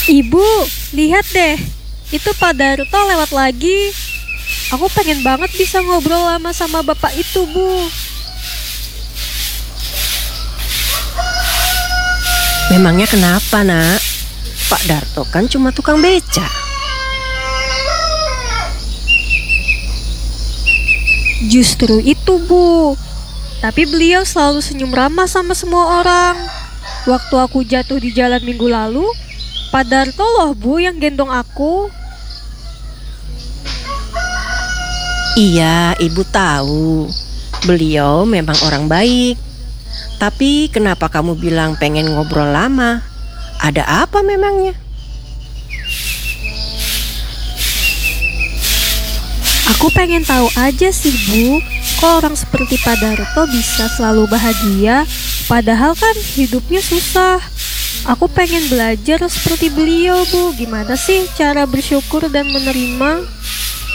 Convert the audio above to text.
Ibu, lihat deh. Itu Pak Darto lewat lagi. Aku pengen banget bisa ngobrol lama sama bapak itu, Bu. Memangnya kenapa, Nak? Pak Darto kan cuma tukang beca. Justru itu, Bu. Tapi beliau selalu senyum ramah sama semua orang. Waktu aku jatuh di jalan minggu lalu, Pak Darto loh, Bu, yang gendong aku. Iya, Ibu tahu. Beliau memang orang baik. Tapi kenapa kamu bilang pengen ngobrol lama? Ada apa memangnya? Aku pengen tahu aja sih, Bu, kok orang seperti Pak Darto bisa selalu bahagia, padahal kan hidupnya susah. Aku pengen belajar seperti beliau, Bu. Gimana sih cara bersyukur dan menerima?